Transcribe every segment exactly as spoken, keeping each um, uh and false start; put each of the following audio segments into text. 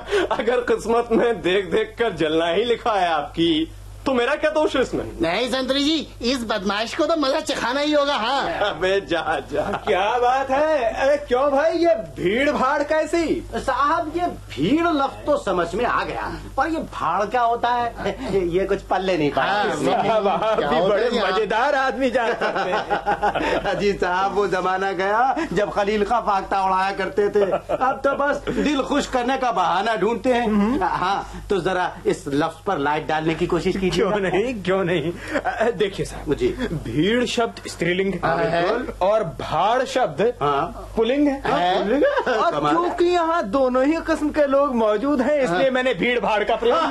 अगर किस्मत में देख देख कर जलना ही लिखा है आपकी, तो मेरा क्या दोष है इसमें? नहीं संतरी जी, इस बदमाश को तो मजा चखाना ही होगा। हाँ अबे जा जा। क्या बात है? अरे क्यों भाई, ये भीड़ भाड़ कैसी? साहब ये भीड़ लफ्ज तो समझ में आ गया, पर ये भाड़ क्या होता है ये कुछ पल्ले नहीं पाया। साहब आप भी बड़े मजेदार आदमी जानते हैं। अजी साहब वो जमाना गया जब खलील का फाख्ता उड़ाया करते थे, अब तो बस दिल खुश करने का बहाना ढूंढते हैं। हाँ तो जरा इस लफ्ज पर लाइट डालने की कोशिश की। क्यों नहीं क्यों नहीं। देखिए साहब जी, भीड़ शब्द स्त्रीलिंग है और भाड़ शब्द पुल्लिंग है, और क्योंकि यहाँ दोनों ही किस्म के लोग मौजूद हैं, इसलिए मैंने भीड़ भाड़ का प्रयोग।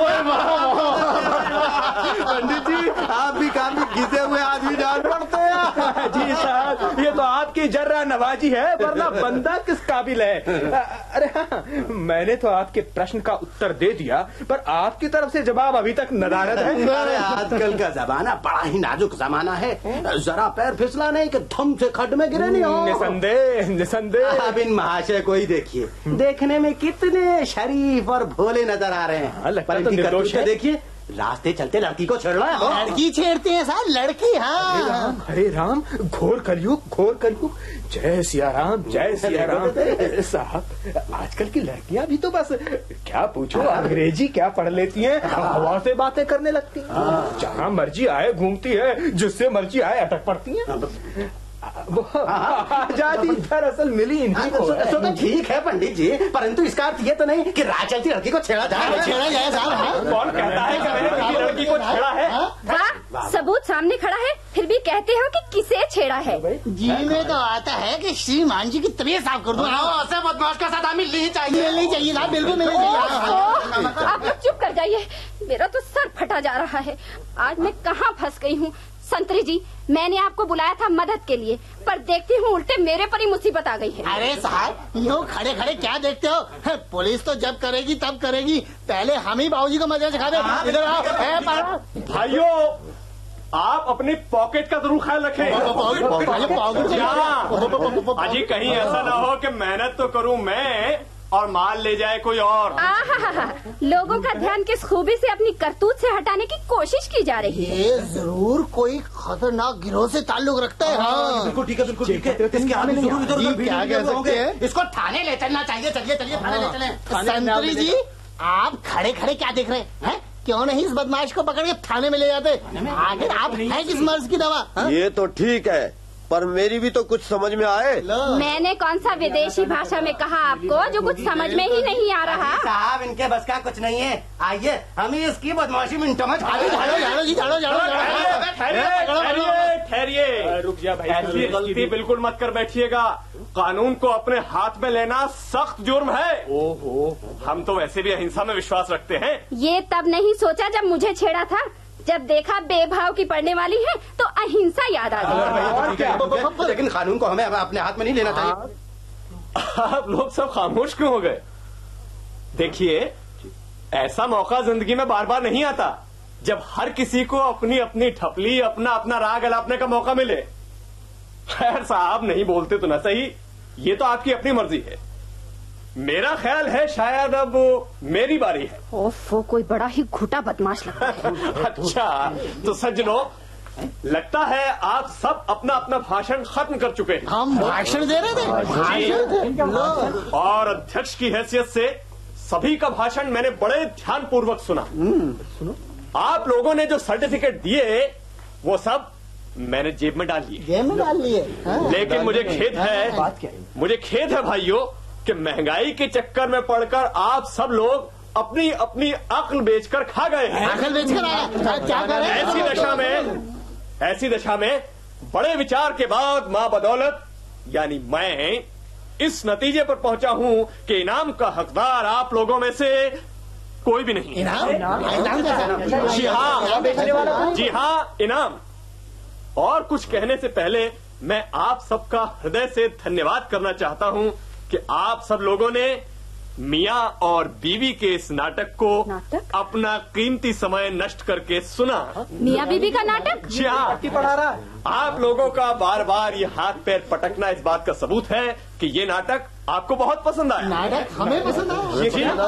पंडित जी आप भी काफी घिसे हुए आदमी जान पड़ते हैं। जी साहब ये तो आपकी जर्रा नवाजी है, वरना बंदा किस काबिल है। अरे हाँ, मैंने तो आपके प्रश्न का उत्तर दे दिया, पर आपकी तरफ से जवाब अभी तक नदारद है। अरे आजकल का जमाना बड़ा ही नाजुक जमाना है, जरा पैर फिसला नहीं कि धम से खड्ड में गिरे नहीं हो। निसंदेह निसंदेह। अब इन महाशय को ही देखिए, देखने में कितने शरीफ और भोले नजर आ रहे हैं, पर इनकी करतूत से देखिए, रास्ते चलते लड़की को छेड़ रहा है। लड़की छेड़ते हैं साहब, लड़की। हाँ हरे राम, घोर कलयुग घोर कलयुग। जय सिया राम जय सिया राम। साहब आजकल की लड़कियां भी तो बस क्या पूछो, अंग्रेजी क्या पढ़ लेती हैं, हवा से बातें करने लगती हैं, जहाँ मर्जी आए घूमती है, जिससे मर्जी आए अटक पड़ती हैं। आजादी दरअसल मिली इन्हीं को। तो तो ठीक है पंडित जी, परंतु इसका अर्थ ये तो नहीं कि राह चलती लड़की को छेड़ा जाए। छेड़ा जाए साहब? कौन कहता है कि मैंने किसी लड़की को छेड़ा है? वाह, सबूत सामने खड़ा है, फिर भी कहते हो कि किसे छेड़ा है? जी में तो आता है कि श्रीमान जी की तबीयत साफ कर दो। ऐसे बदमाश का सजा मिलनी ही चाहिए। मिलनी चाहिए साहब, बिल्कुल मिलनी चाहिए। आप लोग चुप कर जाइए, मेरा तो सर फटा जा रहा है। आज मैं कहाँ फंस गई हूँ। संतरी जी, मैंने आपको बुलाया था मदद के लिए, पर देखती हूँ उल्टे मेरे पर ही मुसीबत आ गई है। अरे साहब यूँ खड़े खड़े क्या देखते हो? पुलिस तो जब करेगी तब करेगी, पहले हम ही बाबूजी को मजा सिखा दे। इधर आओ। भाइयों आप अपनी पॉकेट का जरूर ख्याल रखें। अजी कहीं ऐसा ना हो कि मेहनत तो करूं मैं और माल ले जाए कोई और। आहा, लोगों का ध्यान किस खूबी से अपनी करतूत से हटाने की कोशिश की जा रही है। ये जरूर कोई खतरनाक गिरोह से ताल्लुक रखता है। हाँ बिल्कुल ठीक है, बिल्कुल ठीक है। इसके आगे जरूर इधर उधर क्या कह सकते हैं? इसको थाने ले चलना चाहिए। चलिए चलिए थाने ले चलें। संतरी जी आप खड़े खड़े क्या देख रहे हैं? क्यों नहीं इस बदमाश को पकड़ के थाने में ले जाते? आखिर आप हैं किस मर्ज की दवा? ये तो ठीक है, पर मेरी भी तो कुछ समझ में आए। मैंने कौन सा विदेशी भाषा में कहा आपको जो कुछ समझ में ही नहीं आ रहा? साहब इनके बस का कुछ नहीं है, आइए हम ही इसकी बदमाशी मिनटों में झाड़ो झाड़ो झाड़ो जी झाड़ो झाड़ो। ठहरिए, रुक जा भाई, ऐसी गलती बिल्कुल मत कर बैठिएगा। कानून को अपने हाथ में लेना सख्त जुर्म है। ओहो, हम तो वैसे भी अहिंसा में विश्वास रखते हैं। ये तब नहीं सोचा जब मुझे छेड़ा था, जब देखा बेभाव की पड़ने वाली है तो अहिंसा याद आ गई। लेकिन कानून को हमें अपने हाथ में नहीं लेना चाहिए। आप लोग सब खामोश क्यों हो गए? देखिए ऐसा मौका जिंदगी में बार बार नहीं आता जब हर किसी को अपनी अपनी ठपली, अपना अपना राग अलापने का मौका मिले। खैर साहब नहीं बोलते तो ना सही, ये तो आपकी अपनी मर्जी है। मेरा ख्याल है शायद अब मेरी बारी है। ओफो, कोई बड़ा ही घुटा बदमाश लगता है। अच्छा तो सज्जनों, लगता है आप सब अपना अपना भाषण खत्म कर चुके हैं। हम भाषण दे रहे थे और अध्यक्ष की हैसियत से सभी का भाषण मैंने बड़े ध्यान पूर्वक सुना। सुनो, आप लोगों ने जो सर्टिफिकेट दिए वो सब मैंने जेब में डाल लिए। जेब में डाल लिए? लेकिन मुझे खेद है, बात क्या है? मुझे खेद है भाइयों कि महंगाई के चक्कर में पड़कर आप सब लोग अपनी अपनी अक्ल बेचकर खा गए हैं। अक्ल बेचकर आया? क्या करें? ऐसी दशा में ऐसी दशा में बड़े विचार के बाद मां बदौलत यानी मैं इस नतीजे पर पहुंचा हूं कि इनाम का हकदार आप लोगों में से कोई भी नहीं। इनाम? इनाम? जी हाँ, जी हाँ इनाम। और कुछ कहने से पहले मैं आप सबका हृदय से धन्यवाद करना चाहता हूं कि आप सब लोगों ने मियाँ और बीवी के इस नाटक को नाटक? अपना कीमती समय नष्ट करके सुना। मियाँ बीवी का नाटक? जी हाँ, पढ़ा रहा है। आप लोगों का बार बार ये हाथ पैर पटकना इस बात का सबूत है कि ये नाटक आपको बहुत पसंद आया। नाटक हमें पसंद आया।